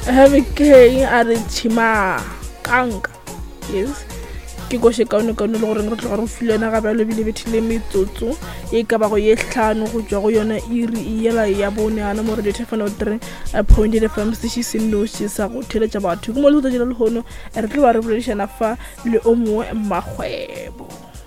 Have ke a re tshima kanka. Yes. Ke go she kaone le gore re tloga re filana ga ba le bile bethile metsotso e ka ba go ye hlano go tswa go yona iri yela ya bone ana mo re tefana o 3 appointed FM se se no se sa go theletša batho go mo le tla le hono re tlo ba re boledišana fa le o mo mmagwebo.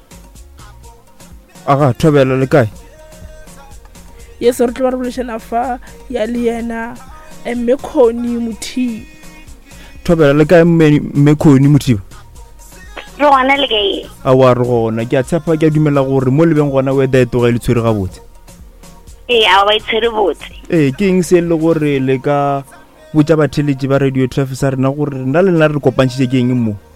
Aga Thobela le kae? Yes re tlo ba re boledišana fa ya le yena Mekhoni Mothiba. Thobela le kae Mekhoni Mothiba? Re gona le kae? A wa re gona ke a tshepa ke a dumela gore mo lebeng gona we da etoga le tshwere ga botse. A wa itshwere botse. Ke eng se le gore le ka botsa batheletši ba radio traffic sa rena gore nna le nna re kopantšitše ke eng mo?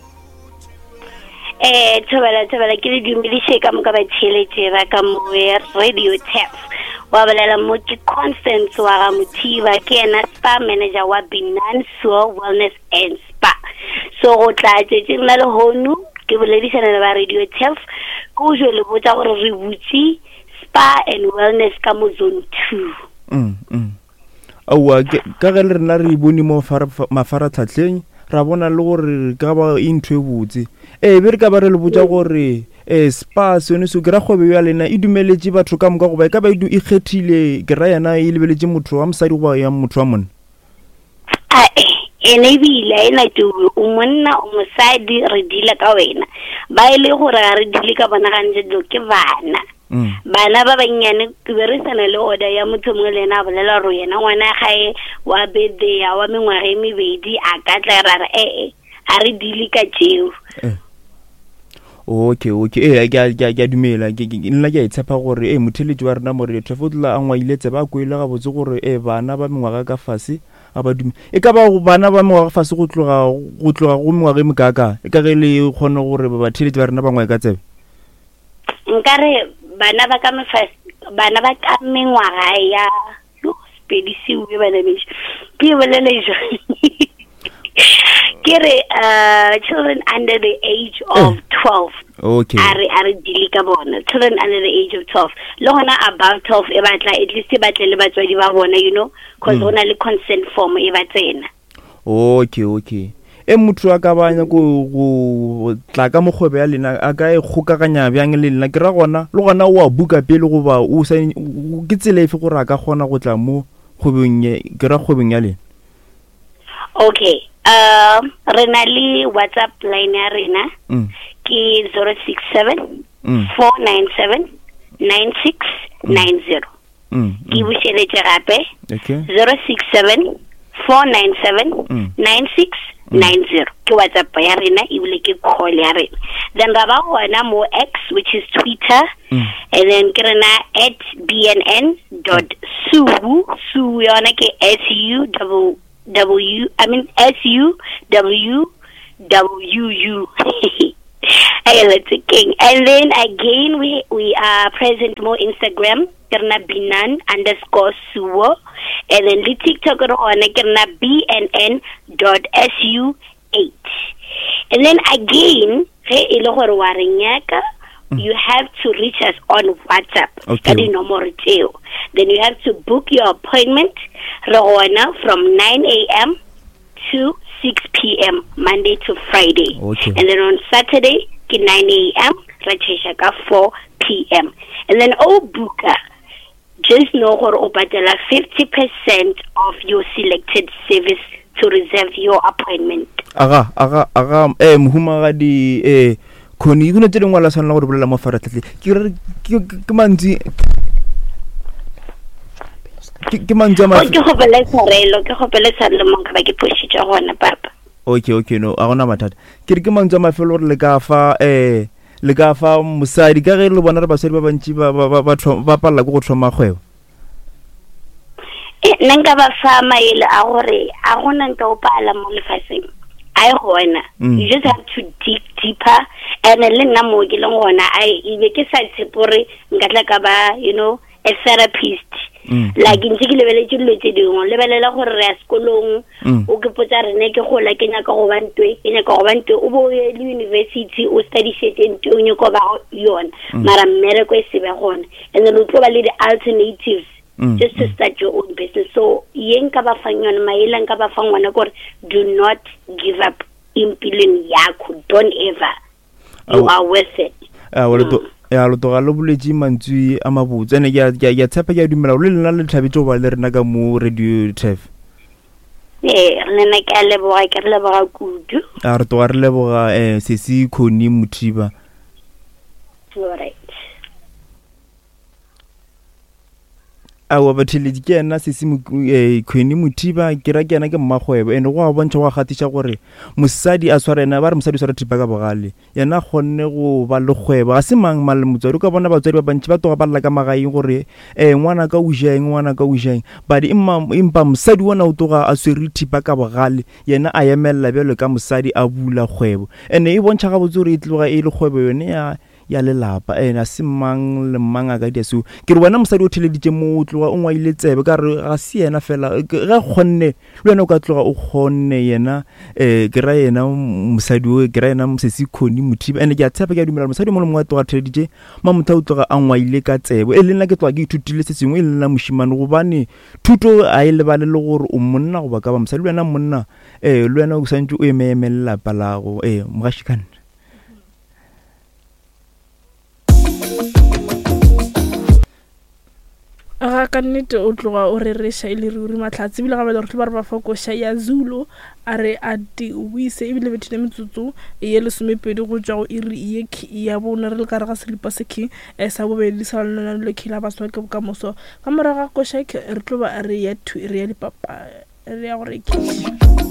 Thobela ke le dumediše ka moka batheletši ba ka mo radio tap. Wa bolela mo ke Constance wa ga Mothiba ke ena spa manager wa Binan Soul Wellness and Spa. So go tla tšetšeng la le honu ke boledišana le ba radio tap go jo le botsa gore re butsi spa and wellness ka mo zone 2. Awa ka ge le rena re bone mo mafaratlhatlheng ra bona le gore ka ba intwe botse be re ka ba re le botsa gore spa sone so ke ra kgwebe ya lena e dumeletše batho ka moka go ba ka ba e kgethile ke ra yana e lebeletše motho wa mosadi go ba ya motho wa monna. Ene bile ena tu o monna o mosadi re dile ka wena ba ile gore ga re dile ka bona gantse do ke bana bana ba banyane ke beresana le oda ya motho mongwe le ena bolela ro yena ngwana gae wa birthday ya wa mengwaga mebedi a ka tla ra a re dile ka tšeo. Okay ke dumela ke nna ke itshepa gore motheletši wa rena more tefotla a ngwailetse ba kwele ga botse gore bana ba mengwaga ka fase a ba dume e ka ba bana ba mengwaga fase go tloga go mengwaga mekaka e ka ge le kgone gore batheletši ba rena ba ngwae ka tsebe. Nkare bana ba ka mengwaga ya spedisiwe bana besh ke bolele jo children under the age of 12. Okay. Are dilika bona. Children under the age of 12. Lo hona about 12 e batla at least e batle le batswadi ba bona, you know, because hona le consent form e batsena. Okay. Motho a ka banya go tla ka mogwebe ya lena a ka e kgokaganya bjang le lena ke ra gona le gona o a buka pele go ba o ke tsela efe gore a ka kgona go tla mo kgwebeng ya lena. Okay. Rena li WhatsApp line ya rena ki 067 497 9690. Ki bušeletše gape 067 497 9690 ke WhatsApp ya rena e bile ke call ya rena. Then ra ba gona mo X which is Twitter and then ke rena @bnn.suwu yona ke SUWU. Hey, let's king. And then again, we are present more Instagram. Kerna Binan_Suwo. And then the TikTok on kerna BNN.SU8. And then again, you have to reach us on WhatsApp. Okay. Then you have to book your appointment from 9 a.m. to 6 p.m. Monday to Friday. Okay. And then on Saturday, 9 a.m. 4 p.m. And then Buka, just know or 50% of your selected service to reserve your appointment. Muhumagadi Koni you know telling wala sana gore bolela mo faratlhatlhe ke mantsi ke mantsi ma ke go beletsa le monka ba ke pushitša gona papa. Okay no a gona mathata ke mantsi ma felo le ka fa mosadi ka ge le bona re basadi ba bantši ba palla go thoma kgwebo. Nka ba fa maele a gore a gona nka o pala mo lefaseng I gona. You just have to dig deeper and le nna mo ke leng gona I ke sa tshepore nka tla ka ba you know a therapist. Like ntse ke lebeletse dilo tse dingwe lebelela gore re a sekolong o ke potsa rene ke gola ke nyaka go bantwe o bo ye university o study certain o nyaka ba yona mara mmereko e se be gona and then o tlo ba le the alternatives just to start your own business. So yen ka ba fang yona maele nka ba fang wana gore do not give up impileng yakho, don't ever, you are worth it. ya lo toga lo buletše mantswe a mabotse ene ya tshepa ke a dumela le lena le tlhabetse go ba le rena ka mo Radio Tref. Lena ke a leboga, ke re leboga kudu. Re toga re leboga Sesi Khoni Mothiba. Alright. Awa batheledi ke ena Sesi Khoni Mothiba ke ra ke ena ke mmagwebo ene go a bontšha go a gatiša gore mosadi a swara ena ba re mosadi swara thipa ka bogale yena kgonne go ba le kgwebo ga se mang male motswadi ka bona batswadi ba bantši ba toga ba lla ka magaeng gore ngwana ka o jaeng but impa mosadi wona o toga a swere thipa ka bogale yena a emelela bjalo ka mosadi a bula kgwebo ene e bontšha ga botse gore e tloga e le kgwebo yone ya lelapa a se mang le mang a ka dia so ke re wena mosadi o theleditše mo o tloga o ngwaile tsebe ka re ga se yena fela ga kgonne le wena o ka tloga o kgonne yena ke ra yena mosadi o ke ra yena Sesi Khoni Mothiba ene ke a tshepa ke a dumela mosadi mo le mongwe a tloga theleditše mamotha o tloga a ngwaile ka tsebe le nna ke tloga ke ithutile se sengwe le nna moshimane gobane thuto a e lebale le gore o monna goba ka ba mosadi le wena monna le wena o santse o emeemela lapa lago mogashikane. Ka nnete o tloga o rereša e le ruri matlhatse ebile gape re tlo ba re ba fokoša ya Zulu a re a di wise ebile bethile metsotso ye 12 go tšwa go iri ya bone re le ka re ga selipa sekhi sa bobedi sa lona le khila ba swa ke bokamoso ka moraga koša re tlo ba re ya dipapa re ya gore ke